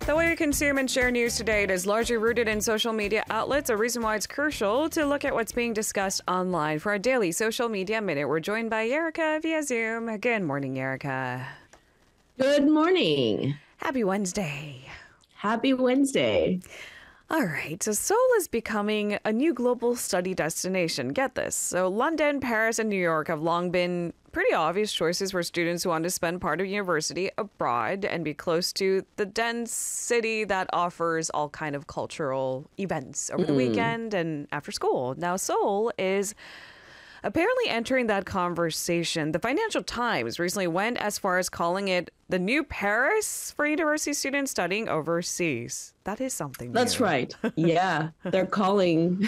The way we consume and share news today is largely rooted in social media outlets, a reason why it's crucial to look at what's being discussed online. For our daily social media minute, we're joined by Erica via Zoom. Good morning, Erica. Good morning. Happy Wednesday. Happy Wednesday. All right, so Seoul is becoming a new global study destination. Get this. So London, Paris, and New York have long been pretty obvious choices for students who want to spend part of university abroad and be close to the dense city that offers all kind of cultural events over the weekend and after school. Now, Seoul is apparently entering that conversation. The Financial Times recently went as far as calling it the new Paris for university students studying overseas. That is something That's new. right. Yeah, they're calling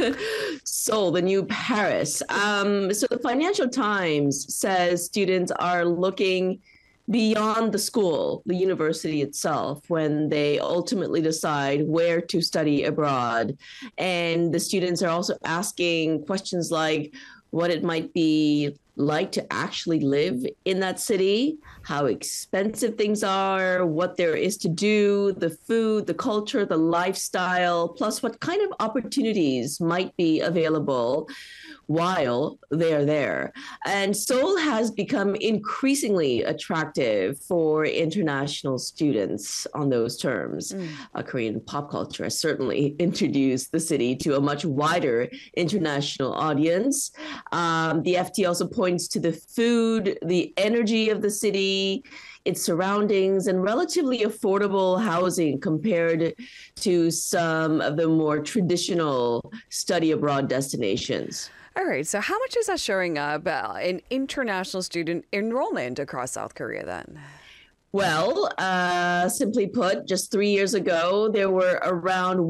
Seoul the new Paris. So the Financial Times says students are looking beyond the school, the university itself, when they ultimately decide where to study abroad. And the students are also asking questions like what it might be like to actually live in that city, how expensive things are, what there is to do, the food, the culture, the lifestyle, plus what kind of opportunities might be available while they're there. And Seoul has become increasingly attractive for international students on those terms. Korean pop culture has certainly introduced the city to a much wider international audience. The FT also points to the food, the energy of the city, its surroundings, and relatively affordable housing compared to some of the more traditional study abroad destinations. All right, so how much is that showing up in international student enrollment across South Korea then? Well, simply put, just 3 years ago, there were around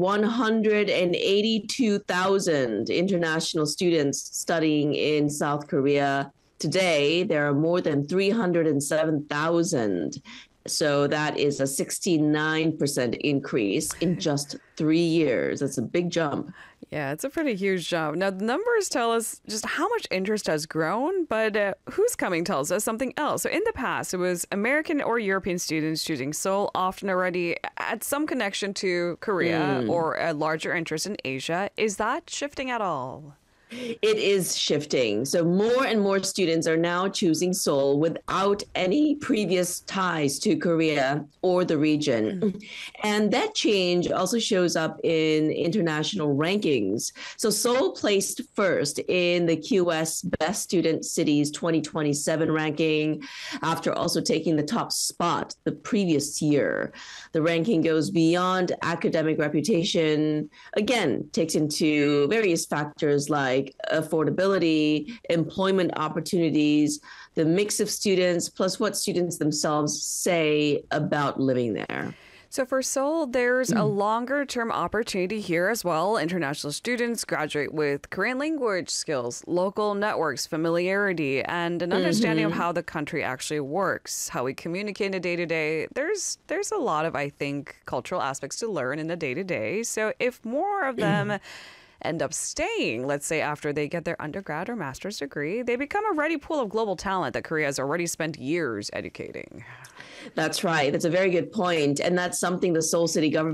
182,000 international students studying in South Korea. Today, there are more than 307,000. So that is a 69% increase in just 3 years. That's a big jump. Yeah, it's a pretty huge jump. Now, the numbers tell us just how much interest has grown, but who's coming tells us something else. So in the past, it was American or European students choosing Seoul, often already had some connection to Korea or a larger interest in Asia. Is that shifting at all? It is shifting. So more and more students are now choosing Seoul without any previous ties to Korea or the region. And that change also shows up in international rankings. So Seoul placed first in the QS Best Student Cities 2027 ranking after also taking the top spot the previous year. The ranking goes beyond academic reputation, again, takes into various factors like affordability, employment opportunities, the mix of students, plus what students themselves say about living there. So for Seoul, there's a longer term opportunity here as well. International students graduate with Korean language skills, local networks, familiarity, and an understanding of how the country actually works, how we communicate in the day to day. There's a lot of, I think, cultural aspects to learn in the day to day. So if more of them end up staying, let's say after they get their undergrad or master's degree, they become a ready pool of global talent that Korea has already spent years educating. That's right. That's a very good point. And that's something the Seoul City government